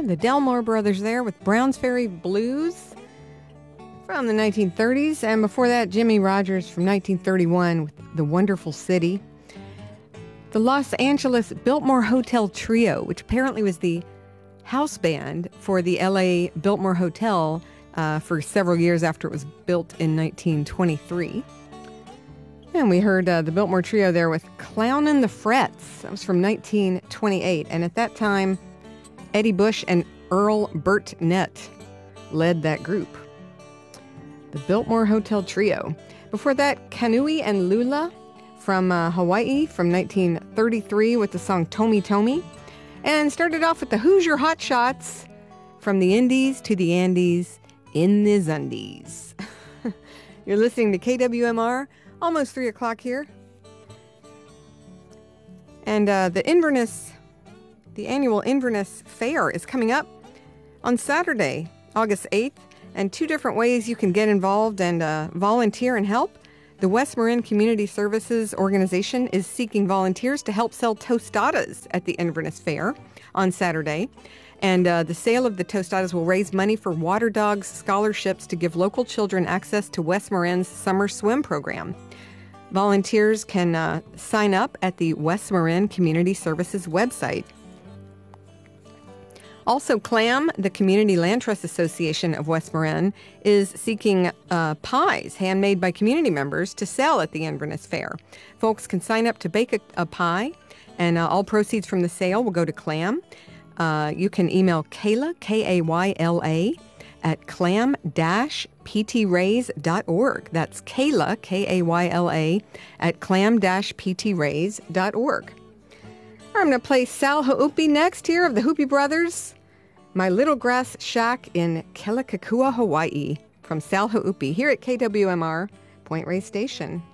And the Delmore Brothers there with Browns Ferry Blues from the 1930s. And before that, Jimmie Rodgers from 1931 with The Wonderful City. The Los Angeles Biltmore Hotel Trio, which apparently was the house band for the LA Biltmore Hotel for several years after it was built in 1923. And we heard the Biltmore Trio there with Clownin' the Frets. That was from 1928. And at that time, Eddie Bush and Earl Burtnett led that group. The Biltmore Hotel Trio. Before that, Kanui and Lula from Hawaii from 1933 with the song Tomi Tomi. And started off with the Hoosier Hot Shots from the Indies to the Andes in the Zundies. You're listening to KWMR, almost 3 o'clock here. And the annual Inverness Fair is coming up on Saturday, August 8th. And 2 different ways you can get involved and volunteer and help. The West Marin Community Services Organization is seeking volunteers to help sell tostadas at the Inverness Fair on Saturday. And the sale of the tostadas will raise money for Water Dogs scholarships to give local children access to West Marin's summer swim program. Volunteers can sign up at the West Marin Community Services website. Also, CLAM, the Community Land Trust Association of West Marin, is seeking pies handmade by community members to sell at the Inverness Fair. Folks can sign up to bake a pie, and all proceeds from the sale will go to CLAM. You can email Kayla, K-A-Y-L-A, at clam-ptraise.org. That's Kayla, K-A-Y-L-A, at clam-ptraise.org. I'm going to play Sal Haupi next here of the Haupi Brothers. My Little Grass Shack in Kealakekua, Hawaii, from Sal Haupi here at KWMR, Point Reyes Station.